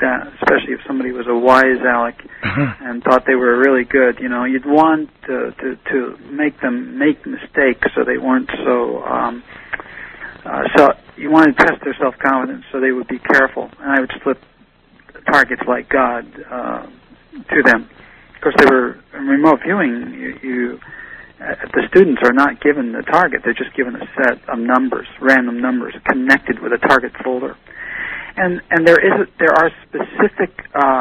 that, especially if somebody was a wise Alec and thought they were really good. You know, you'd want to make them make mistakes so they weren't so you want to test their self-confidence so they would be careful. And I would slip targets like God to them. Of course, they were in remote viewing. The students are not given the target; they're just given a set of numbers, random numbers, connected with a target folder. And there are specific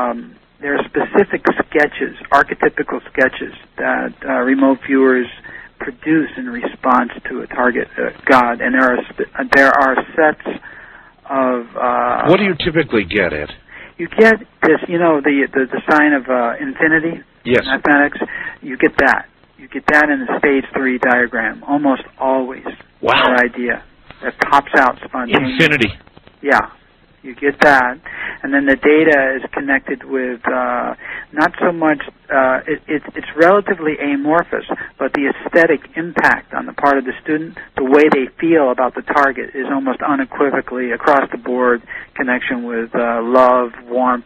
sketches, archetypical sketches that remote viewers produce in response to a target God, and there are sets of. What do you typically get, Ed? You get this, the sign of infinity. Yes. Mathematics. You get that. You get that in a stage 3 diagram almost always. Wow. That idea that pops out spontaneously. Infinity. Yeah. You get that, and then the data is connected with not so much. It's relatively amorphous, but the aesthetic impact on the part of the student, the way they feel about the target, is almost unequivocally across the board connection with love, warmth,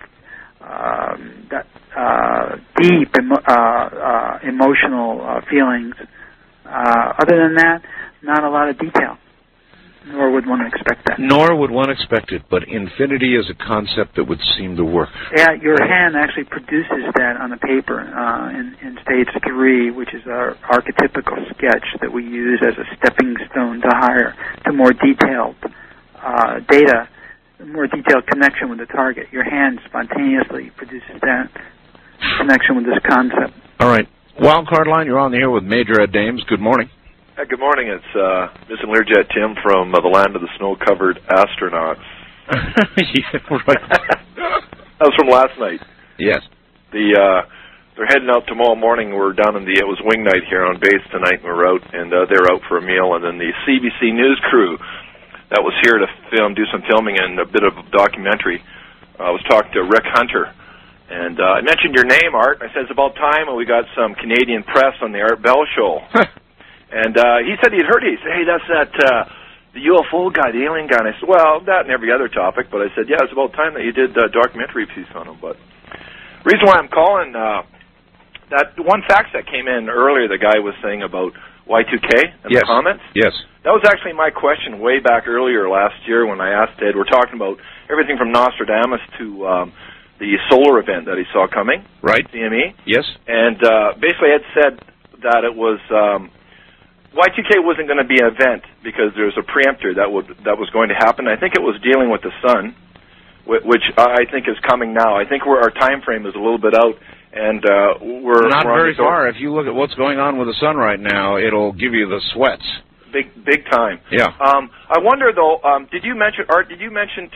deep emotional feelings. Other than that, not a lot of detail. Nor would one expect that. Nor would one expect it, but infinity is a concept that would seem to work. Yeah, your hand actually produces that on the paper in stage 3, which is our archetypical sketch that we use as a stepping stone to more detailed data, more detailed connection with the target. Your hand spontaneously produces that connection with this concept. All right. Wildcard line, you're on the air with Major Ed Dames. Good morning. Good morning. It's Mr. Learjet Tim from the land of the snow-covered astronauts. Yeah, right. That was from last night. Yes. They're heading out tomorrow morning. We're down it was wing night here on base tonight, and we're out, and they're out for a meal. And then the CBC News crew that was here to do some filming and a bit of a documentary. I was talking to Rick Hunter, and I mentioned your name, Art. I said, it's about time, and we got some Canadian press on the Art Bell show. And he said he'd heard it. He said, hey, that's the UFO guy, the alien guy. And I said, well, that and every other topic. But I said, yeah, it's about time that you did a documentary piece on him. But the reason why I'm calling, that one fax that came in earlier, the guy was saying about Y2K and the comments. Yes. That was actually my question way back earlier last year when I asked Ed. We're talking about everything from Nostradamus to the solar event that he saw coming. Right. CME. Yes. And basically Ed said that it was... Y2K wasn't going to be an event because there was a preemptor that was going to happen. I think it was dealing with the sun, which I think is coming now. I think our time frame is a little bit out, and we're not very far. If you look at what's going on with the sun right now, it'll give you the sweats. Big time. Yeah. I wonder though. Did you mention Art? Did you mention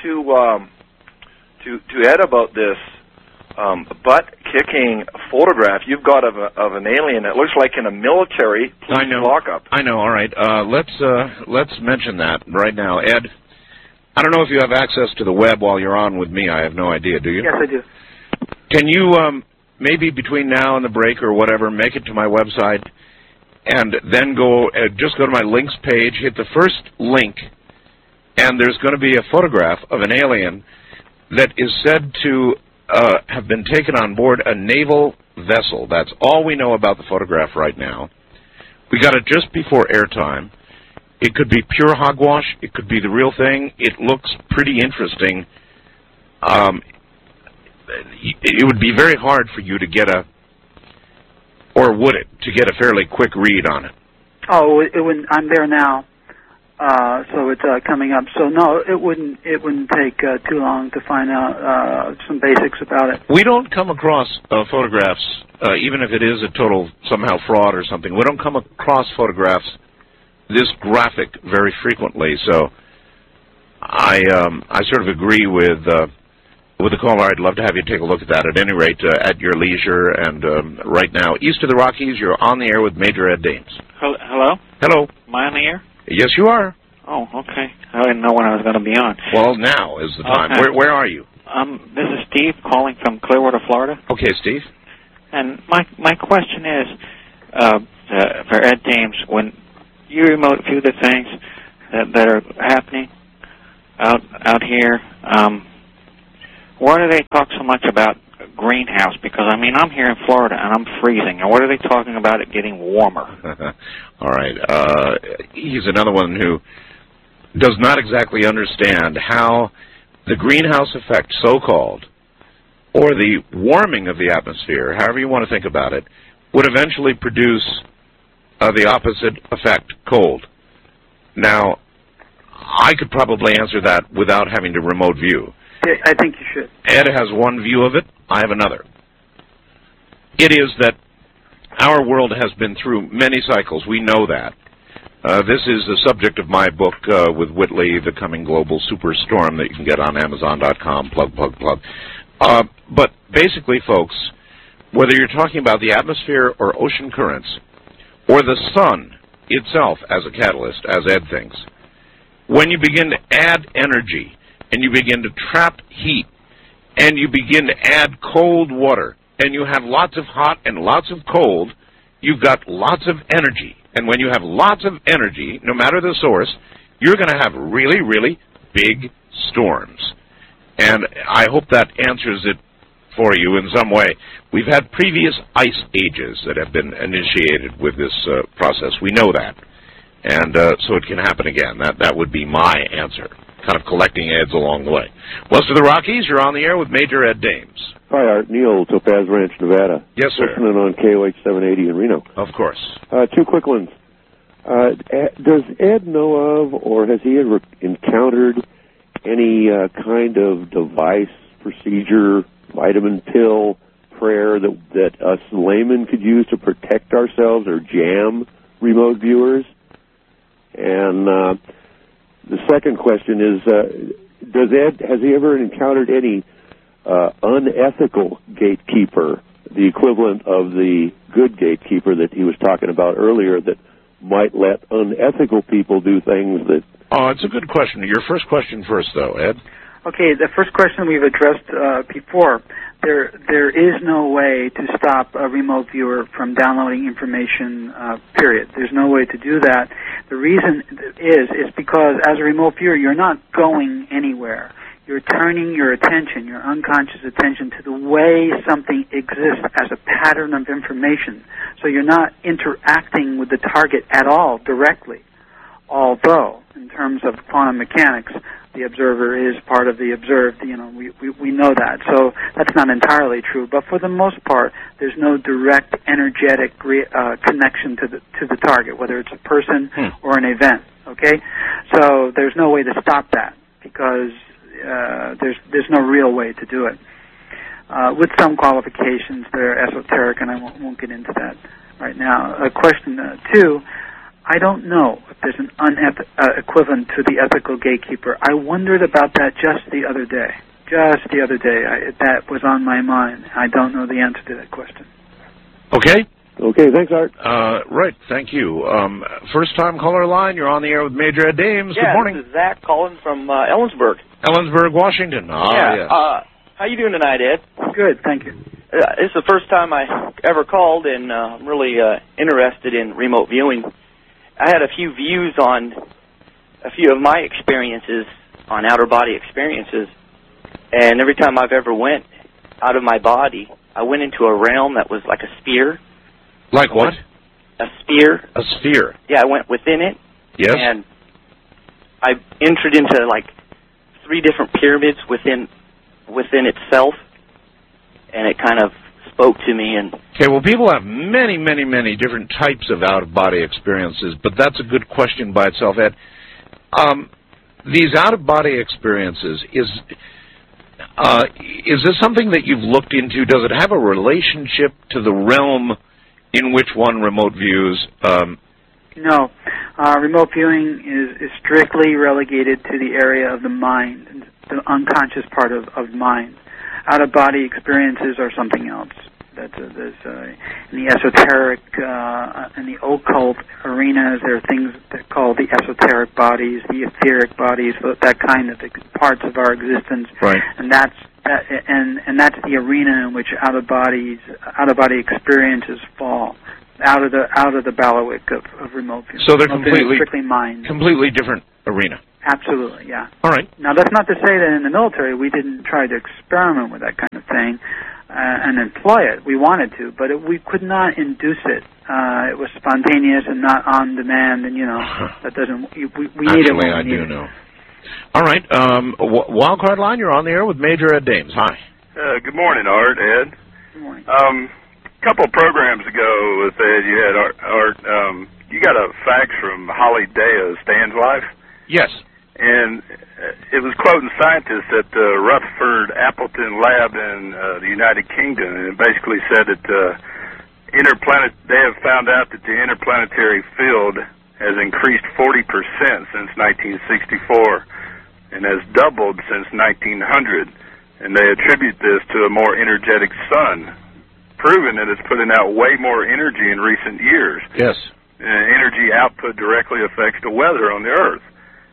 to Ed about this? Butt-kicking photograph you've got of an alien that looks like in a military police lockup. I know. All right. Let's mention that right now, Ed. I don't know if you have access to the web while you're on with me. I have no idea. Do you? Yes, I do. Can you maybe between now and the break or whatever, make it to my website, and then just go to my links page, hit the first link, and there's going to be a photograph of an alien that is said to have been taken on board a naval vessel. That's all we know about the photograph right now. We got it just before airtime. It could be pure hogwash. It could be the real thing. It looks pretty interesting. It would be very hard for you to get or would it, to get a fairly quick read on it? Oh, it wouldn't. I'm there now. So it's coming up. So no, it wouldn't take too long to find out some basics about it. We don't come across photographs, even if it is a total somehow fraud or something. We don't come across photographs this graphic very frequently. So I sort of agree with the caller. I'd love to have you take a look at that. At any rate, at your leisure. And right now, east of the Rockies, you're on the air with Major Ed Dames. Hello. Hello. Am I on the air? Yes, you are. Oh, okay. I didn't know when I was going to be on. Well, now is the time. Okay. Where are you? This is Steve calling from Clearwater, Florida. Okay, Steve. And my question is, for Ed Dames, when you remote view the things that are happening out here, why do they talk so much about greenhouse? Because, I mean, I'm here in Florida, and I'm freezing. And what are they talking about it getting warmer? All right. He's another one who does not exactly understand how the greenhouse effect, so-called, or the warming of the atmosphere, however you want to think about it, would eventually produce the opposite effect, cold. Now, I could probably answer that without having to remote view. I think you should. Ed has one view of it. I have another. It is that our world has been through many cycles. We know that. This is the subject of my book with Whitley, The Coming Global Superstorm, that you can get on Amazon.com, plug. But basically, folks, whether you're talking about the atmosphere or ocean currents, or the sun itself as a catalyst, as Ed thinks, when you begin to add energy, and you begin to trap heat, and you begin to add cold water, and you have lots of hot and lots of cold, you've got lots of energy. And when you have lots of energy, no matter the source, you're going to have really, really big storms. And I hope that answers it for you in some way. We've had previous ice ages that have been initiated with this process. We know that. And so it can happen again. That would be my answer. Kind of collecting Eds along the way. West of the Rockies, you're on the air with Major Ed Dames. Hi, Art. Neil, Topaz Ranch, Nevada. Yes, sir. Listening on KOH 780 in Reno. Of course. Two quick ones. Does Ed know of, or has he ever encountered any kind of device, procedure, vitamin pill, prayer that us laymen could use to protect ourselves or jam remote viewers? And the second question is, has he ever encountered any unethical gatekeeper, the equivalent of the good gatekeeper that he was talking about earlier, that might let unethical people do things that... Oh, it's a good question. Your first question first, though, Ed. Okay, the first question we've addressed before. There is no way to stop a remote viewer from downloading information, period. There's no way to do that. The reason is because as a remote viewer, you're not going anywhere. You're turning your attention, your unconscious attention, to the way something exists as a pattern of information. So you're not interacting with the target at all directly. Although, in terms of quantum mechanics, the observer is part of the observed. You know, we know that. So that's not entirely true. But for the most part, there's no direct energetic connection to the target, whether it's a person or an event. Okay, so there's no way to stop that because there's no real way to do it. With some qualifications, they're esoteric, and I won't get into that right now. Question 2. I don't know if there's an equivalent to the ethical gatekeeper. I wondered about that just the other day. That was on my mind. I don't know the answer to that question. Okay. Okay, thanks, Art. Right, thank you. First-time caller line, you're on the air with Major Ed Dames. Yeah, good morning. This is Zach calling from Ellensburg. Ellensburg, Washington. Yes. How you doing tonight, Ed? Good, thank you. It's the first time I ever called, and I'm really interested in remote viewing. I had a few views on a few of my experiences on outer body experiences, and every time I've ever went out of my body, I went into a realm that was like a sphere. Like what? A sphere. A sphere. Yeah, I went within it. Yes. And I entered into like 3 different pyramids within itself, and it kind of spoke to me. And okay, well, people have many, many, many different types of out-of-body experiences, but that's a good question by itself, Ed. These out-of-body experiences, is this something that you've looked into? Does it have a relationship to the realm in which one remote views? No. Remote viewing is strictly relegated to the area of the mind, the unconscious part of mind. Out-of-body experiences are something else. There's in the esoteric and the occult arenas, there are things that call the esoteric bodies, the etheric bodies, that kind of parts of our existence. Right. And that's the arena in which out-of-body experiences fall out of the bailiwick of remote viewing. So they're completely strictly mind. Completely different arena. Absolutely, yeah. All right. Now, that's not to say that in the military we didn't try to experiment with that kind of thing and employ it. We wanted to, but we could not induce it. It was spontaneous and not on demand, and, that doesn't... We need it when we need it. know. All right. Wildcard Line, you're on the air with Major Ed Dames. Hi. Good morning, Art, Ed. Good morning. A couple of programs ago with Ed, you had Art. You got a fax from Holly Dea, Stan's wife. Yes. And it was quoting scientists at the Rutherford Appleton Lab in the United Kingdom, and it basically said that they have found out that the interplanetary field has increased 40% since 1964 and has doubled since 1900, and they attribute this to a more energetic sun, proving that it's putting out way more energy in recent years. Yes. Energy output directly affects the weather on the Earth.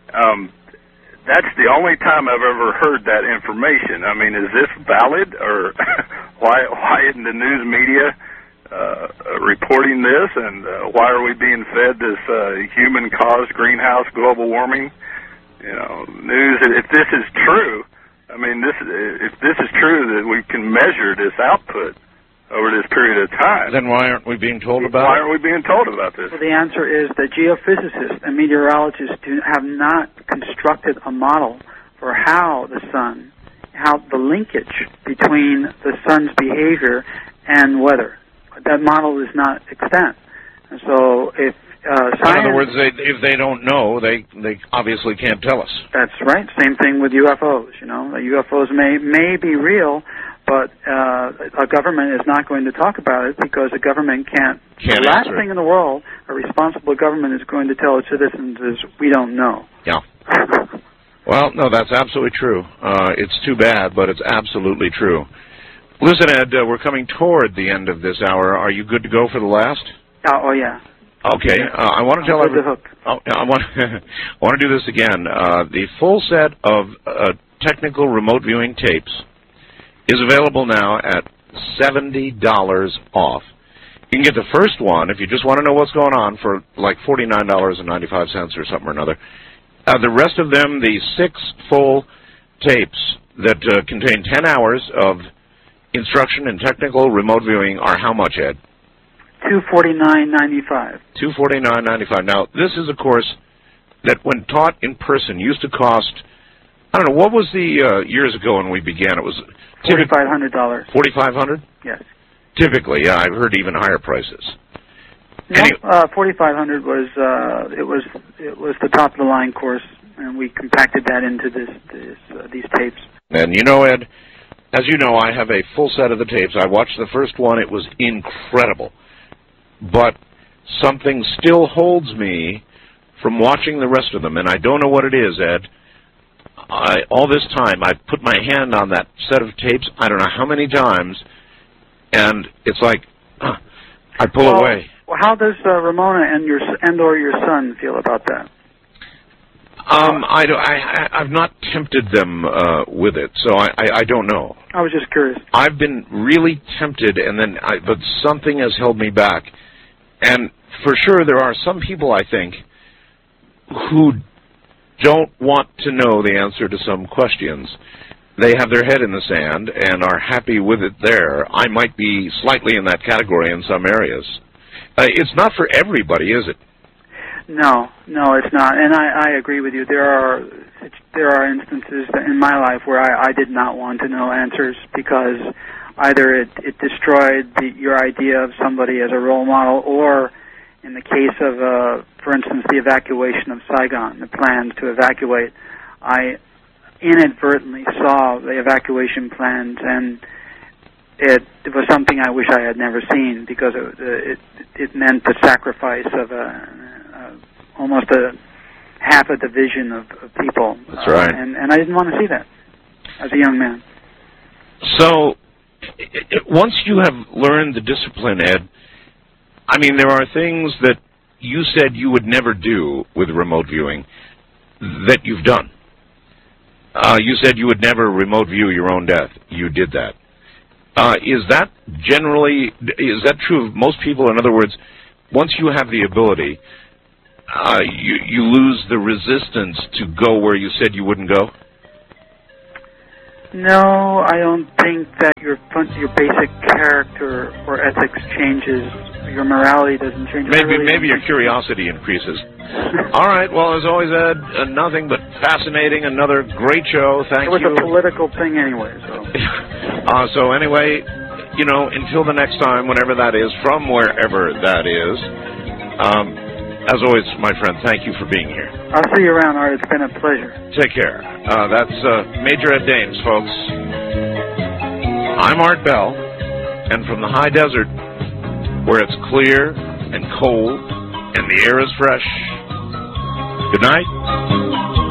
That's the only time I've ever heard that information. I mean, is this valid, or why isn't the news media reporting this, and why are we being fed this human-caused greenhouse global warming? News. If this is true, I mean, if this is true that we can measure this output over this period of time, then why aren't we being told about it? Why aren't we being told about this? Well, the answer is that geophysicists and meteorologists have not constructed a model for how the linkage between the sun's behavior and weather. That model is not extant. And so if science... In other words, if they don't know, they obviously can't tell us. That's right. Same thing with UFOs. The UFOs may be real, but a government is not going to talk about it because a government can't. The last thing in the world a responsible government is going to tell its citizens is, we don't know. Yeah. Well, no, that's absolutely true. It's too bad, but it's absolutely true. Listen, Ed, we're coming toward the end of this hour. Are you good to go for the last? Oh yeah. Okay. I want to tell everyone. I want to do this again. The full set of technical remote viewing tapes is available now at $70 off. You can get the first one, if you just want to know what's going on, for like $49.95 or something or another. The rest of them, the 6 full tapes that contain 10 hours of instruction and technical remote viewing, are how much, Ed? $249.95. $249.95. Now, this is a course that, when taught in person, used to cost, I don't know, what was the years ago when we began? It was $4,500. $4,500? Yes. Typically, yeah, I've heard even higher prices. No, $4,500 was the top of the line course, and we compacted that into these tapes. And Ed, as you know, I have a full set of the tapes. I watched the first one; it was incredible. But something still holds me from watching the rest of them, and I don't know what it is, Ed. All this time, I put my hand on that set of tapes, I don't know how many times, and it's like, I pull away. Well, how does Ramona and or your son feel about that? I've not tempted them with it, so I don't know. I was just curious. I've been really tempted, but something has held me back. And for sure, there are some people, I think, who don't want to know the answer to some questions. They have their head in the sand and are happy with it there. I might be slightly in that category in some areas. It's not for everybody, is it? No, it's not. And I agree with you. There are instances in my life where I did not want to know answers because either it destroyed your idea of somebody as a role model, or in the case of, for instance, the evacuation of Saigon, the plans to evacuate, I inadvertently saw the evacuation plans, and it was something I wish I had never seen because it meant the sacrifice of almost half a division of people. That's right. And I didn't want to see that as a young man. So, once you have learned the discipline, Ed, I mean, there are things that you said you would never do with remote viewing that you've done. You said you would never remote view your own death. You did that. Is that true of most people? In other words, once you have the ability, you lose the resistance to go where you said you wouldn't go? No, I don't think that your basic character or ethics changes. Your morality doesn't change. Maybe your curiosity increases. All right. Well, as always, Ed, nothing but fascinating. Another great show. Thank you. It was a political thing anyway. So anyway, until the next time, whenever that is, from wherever that is. As always, my friend, thank you for being here. I'll see you around, Art. It's been a pleasure. Take care. That's Major Ed Dames, folks. I'm Art Bell, and from the high desert, where it's clear and cold and the air is fresh, good night.